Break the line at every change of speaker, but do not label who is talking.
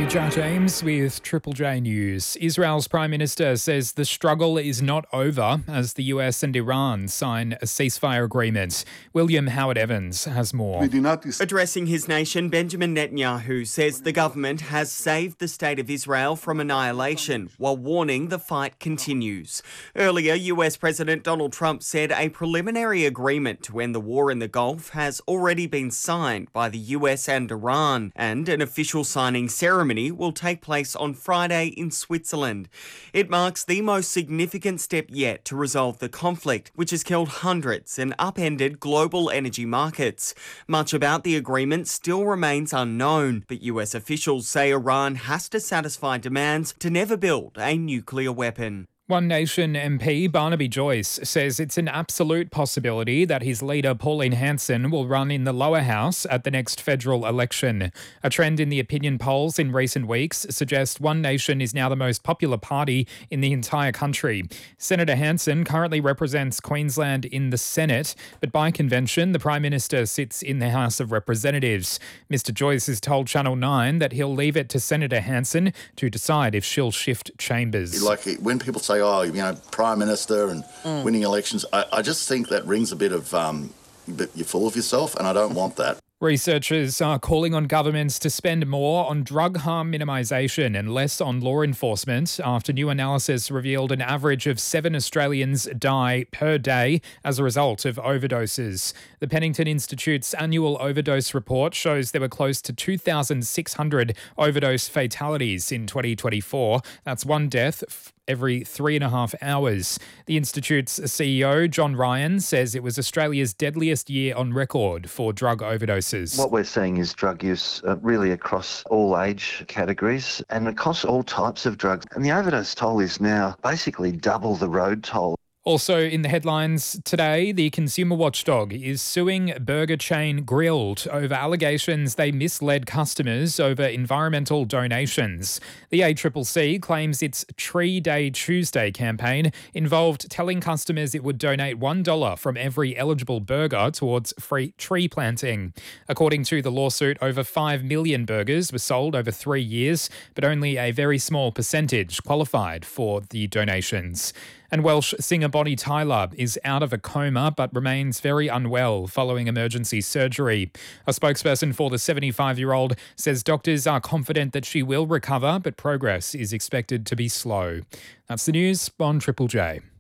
you, Jar James, with Triple J News. Israel's Prime Minister says the struggle is not over as the US and Iran sign a ceasefire agreement. William Howard Evans has more.
Addressing his nation, Benjamin Netanyahu says the government has saved the state of Israel from annihilation, while warning the fight continues. Earlier, US President Donald Trump said a preliminary agreement to end the war in the Gulf has already been signed by the US and Iran, and an official signing ceremony will take place on Friday in Switzerland. It marks the most significant step yet to resolve the conflict, which has killed hundreds and upended global energy markets. Much about the agreement still remains unknown, but US officials say Iran has to satisfy demands to never build a nuclear weapon.
One Nation MP Barnaby Joyce says it's an absolute possibility that his leader Pauline Hanson will run in the lower house at the next federal election. A trend in the opinion polls in recent weeks suggests One Nation is now the most popular party in the entire country. Senator Hanson currently represents Queensland in the Senate, but by convention, the Prime Minister sits in the House of Representatives. Mr Joyce has told Channel 9 that he'll leave it to Senator Hanson to decide if she'll shift chambers.
Like when people say, Prime Minister and winning elections, I just think that rings a bit of you're full of yourself, and I don't want that.
Researchers are calling on governments to spend more on drug harm minimisation and less on law enforcement after new analysis revealed an average of 7 Australians die per day as a result of overdoses. The Pennington Institute's annual overdose report shows there were close to 2,600 overdose fatalities in 2024. That's one death every 3.5 hours. The Institute's CEO, John Ryan, says it was Australia's deadliest year on record for drug overdoses.
What we're seeing is drug use really across all age categories and across all types of drugs. And the overdose toll is now basically double the road toll.
Also in the headlines today, the consumer watchdog is suing burger chain Grilled over allegations they misled customers over environmental donations. The ACCC claims its Tree Day Tuesday campaign involved telling customers it would donate $1 from every eligible burger towards free tree planting. According to the lawsuit, over 5 million burgers were sold over 3 years, but only a very small percentage qualified for the donations. And Welsh singer Bonnie Tyler is out of a coma but remains very unwell following emergency surgery. A spokesperson for the 75-year-old says doctors are confident that she will recover, but progress is expected to be slow. That's the news on Triple J.